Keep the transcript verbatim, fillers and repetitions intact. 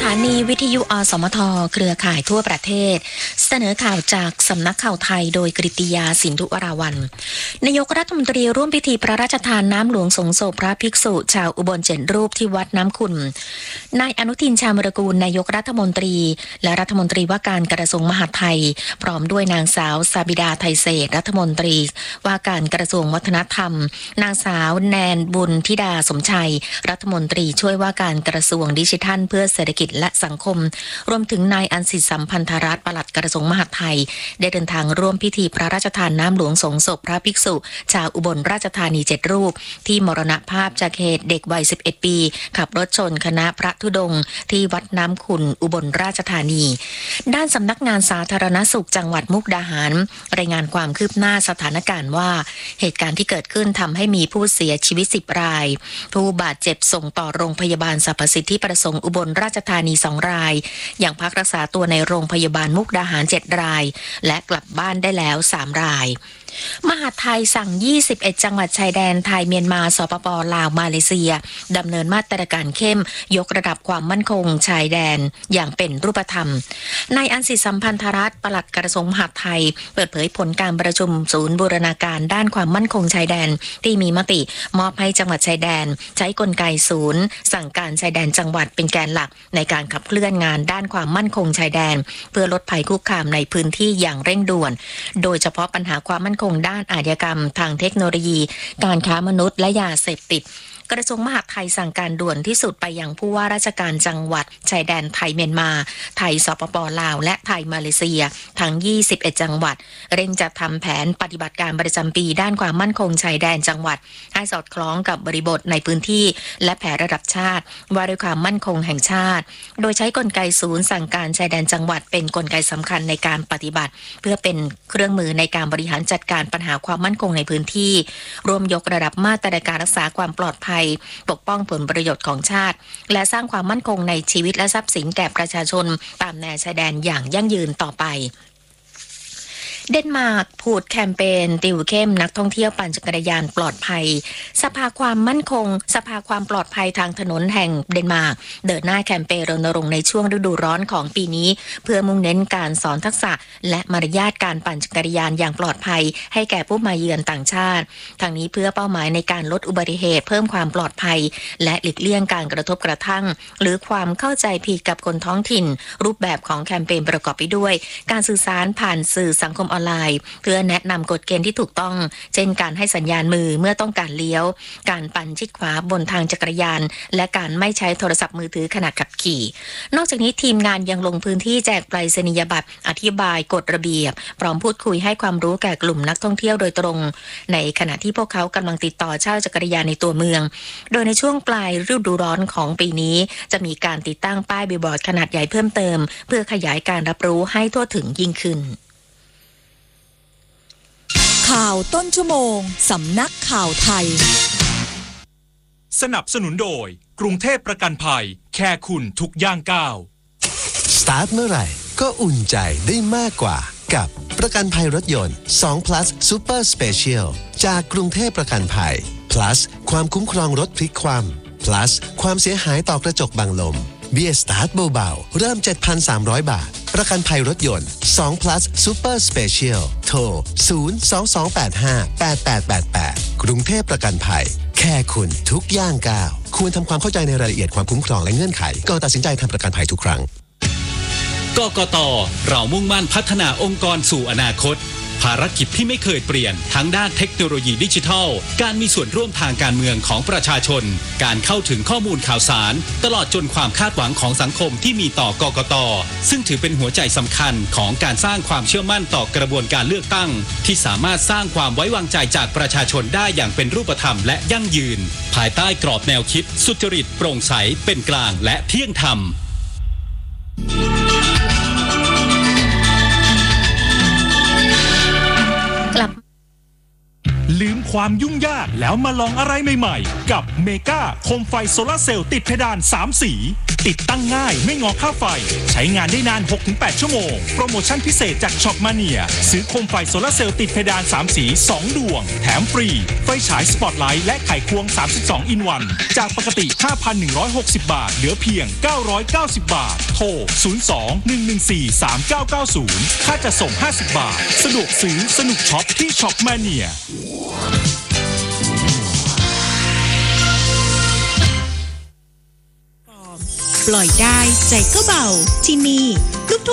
ถานีวิทยุอสมทเครือข่ายทั่วประเทศเสนอข่าวจากสำนักข่าวไทยโดยกฤติยาสินธุวราวัลย์นายกรัฐมนตรีร่วมพิธีพระราชทานน้ำหลวงสงศพพระภิกษุชาวอุบลเจ็ดรูปที่วัดน้ำขุ่นนายอนุทินชาญวิรากูลนายกรัฐมนตรีและรัฐมนตรีว่าการกระทรวงมหาดไทยพร้อมด้วยนางสาวซาบิดาไทยเศษรัฐมนตรีว่าการกระทรวงวัฒนธรรมนางสาวแนนบุญธิดาสมชัยรัฐมนตรีช่วยว่าการกระทรวงดิจิทัลเพื่อเศรษฐกิจและสังคมรวมถึงนายอันสิทธิสัมพันธรัตน์ปลัดกระทรวงมหาดไทยได้เดินทางร่วมพิธีพระราชทานน้ำหลวงสงศพพระภิกษุชาวอุบลราชธานีเจ็ดรูปที่มรณภาพจากเหตุเด็กวัยสิบเอ็ดปีขับรถชนคณะพระธุดงค์ที่วัดน้ำขุ่นอุบลราชธานีด้านสำนักงานสาธารณสุขจังหวัดมุกดาหารรายงานความคืบหน้าสถานการณ์ว่าเหตุการณ์ที่เกิดขึ้นทำให้มีผู้เสียชีวิตสิบรายผู้บาดเจ็บส่งต่อโรงพยาบาลสรรพสิทธิประสงค์อุบลราชธานีสองรายอย่างพักรักษาตัวในโรงพยาบาลมุกดาหารเจ็ดรายและกลับบ้านได้แล้วสามรายมหาดไทยสั่งยี่สิบเอ็ดจังหวัดชายแดนไทยเมียนมาสปปลาวมาเลเซียดำเนินมาตรการเข้มยกระดับความมั่นคงชายแดนอย่างเป็นรูปธรรมนายอันสิทธิสัมพันธรัตน์ปลัดกระทรวงมหาดไทยเปิดเผยผลการประชุมศูนย์บูรณาการด้านความมั่นคงชายแดนที่มีมติมอบให้จังหวัดชายแดนใช้กลไกศูนย์สั่งการชายแดนจังหวัดเป็นแกนหลักในการขับเคลื่อนงานด้านความมั่นคงชายแดนเพื่อลดภัยคุกคามในพื้นที่อย่างเร่งด่วนโดยเฉพาะปัญหาความมั่นคงด้านอาชญากรรมทางเทคโนโลยีการค้ามนุษย์และยาเสพติดกระทรวงมหาดไทยสั่งการด่วนที่สุดไปยังผู้ว่าราชการจังหวัดชายแดนไทยเมียนมาไทยสปปลาวและไทยมาเลเซียทั้งยี่สิบเอ็ดจังหวัดเร่งจัดทำแผนปฏิบัติการประจำปีด้านความมั่นคงชายแดนจังหวัดให้สอดคล้องกับบริบทในพื้นที่และแผนระดับชาติว่าด้วยความมั่นคงแห่งชาติโดยใช้กลไกศูนย์สั่งการชายแดนจังหวัดเป็นกลไกสำคัญในการปฏิบัติเพื่อเป็นเครื่องมือในการบริหารจัดการปัญหาความมั่นคงในพื้นที่รวมยกระดับมาตรการรักษาความปลอดภัยปกป้องผลประโยชน์ของชาติและสร้างความมั่นคงในชีวิตและทรัพย์สินแก่ประชาชนตามแนวชายแดนอย่างยั่งยืนต่อไปเดนมาร์กพูดแคมเปญติวเข้มนักท่องเที่ยวปั่นจักรยานปลอดภัยสภาความมั่นคงสภาความปลอดภัยทางถนนแห่งเดนมาร์กเดินหน้าแคมเปญรณรงค์ในช่วงฤดูร้อนของปีนี้เพื่อมุ่งเน้นการสอนทักษะและมารยาทการปั่นจักรยานอย่างปลอดภัยให้แก่ผู้มาเยือนต่างชาติทางนี้เพื่อเป้าหมายในการลดอุบัติเหตุเพิ่มความปลอดภัยและหลีกเลี่ยงการกระทบกระทั่งหรือความเข้าใจผิดกับคนท้องถิ่นรูปแบบของแคมเปญประกอบไปด้วยการสื่อสารผ่านสื่อสังคมออนไลน์เพื่อแนะนำกฎเกณฑ์ที่ถูกต้องเช่นการให้สัญญาณมือเมื่อต้องการเลี้ยวการปั่นชิดขวาบนทางจักรยานและการไม่ใช้โทรศัพท์มือถือขณะขับขี่นอกจากนี้ทีมงานยังลงพื้นที่แจกไปรษณียบัตรอธิบายกฎระเบียบพร้อมพูดคุยให้ความรู้แก่กลุ่มนักท่องเที่ยวโดยตรงในขณะที่พวกเขากำลังติดต่อเช่าจักรยานในตัวเมืองโดยในช่วงปลายฤดูร้อนของปีนี้จะมีการติดตั้งป้ายบิลบอร์ดขนาดใหญ่เพิ่มเติมเพื่อขยายการรับรู้ให้ทั่วถึงยิ่งขึ้นข่าวต้นชั่วโมงสำนักข่าวไทยสนับสนุนโดยกรุงเทพประกันภัยแค่คุณทุกย่างก้าวสตาร์ทเมื่อไหร่ก็อุ่นใจได้มากกว่ากับประกันภัยรถยนต์ สอง plus Super Special จากกรุงเทพประกันภัย plus ความคุ้มครองรถพลิกคว่ำ plus ความเสียหายต่อกระจกบังลมเบี้ยสตาร์ทเบาๆเริ่ม เจ็ดพันสามร้อย บาทประกันภัยรถยนต์ สอง plus Super Special โทร ศูนย์ สอง สอง แปด ห้า แปด แปด แปด แปด กรุงเทพประกันภัยแค่คุณทุกย่างก้าวควรทำความเข้าใจในรายละเอียดความคุ้มครองและเงื่อนไขก่อนตัดสินใจทำประกันภัยทุกครั้งกกต.เรามุ่งมั่นพัฒนาองค์กรสู่อนาคตภารกิจที่ไม่เคยเปลี่ยนทั้งด้านเทคโนโลยีดิจิทัลการมีส่วนร่วมทางการเมืองของประชาชนการเข้าถึงข้อมูลข่าวสารตลอดจนความคาดหวังของสังคมที่มีต่อกกต.ซึ่งถือเป็นหัวใจสำคัญของการสร้างความเชื่อมั่นต่อกระบวนการเลือกตั้งที่สามารถสร้างความไว้วางใจจากประชาชนได้อย่างเป็นรูปธรรมและยั่งยืนภายใต้กรอบแนวคิดสุจริตโปร่งใสเป็นกลางและเที่ยงธรรมลืมความยุ่งยากแล้วมาลองอะไรใหม่ๆกับเมกาโคมไฟโซลาร์เซลล์ติดเพดานสามสีติดตั้งง่ายไม่งอค่าไฟใช้งานได้นาน หกถึงแปด ชั่วโมงโปรโมชั่นพิเศษจากช็อปมาเนียซื้อโคมไฟโซลาร์เซลล์ติดเพดานสามสีสองดวงแถมฟรีไฟฉายสปอตไลท์และไขควงสามสิบสองอินวันจากปกติห้าพันหนึ่งร้อยหกสิบ บาทเหลือเพียงเก้าร้อยเก้าสิบ บาทโทรศูนย์ สอง หนึ่ง หนึ่ง สี่ สาม เก้า เก้า ศูนย์ค่าจะส่งห้าสิบบาทสะดวกซื้อสนุกช็อปที่ช็อปแมเนียปล่อยได้ใจก็เบาที่นี่ลูกทุ่ง